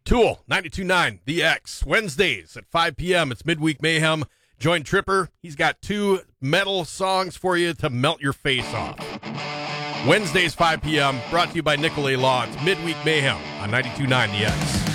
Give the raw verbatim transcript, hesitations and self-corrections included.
Tool, ninety-two point nine, The X. Wednesdays at five p.m. It's Midweek Mayhem. Join Tripper. He's got two metal songs for you to melt your face off. Wednesdays, five p.m. Brought to you by Nicolay Law. It's Midweek Mayhem on ninety-two point nine The X.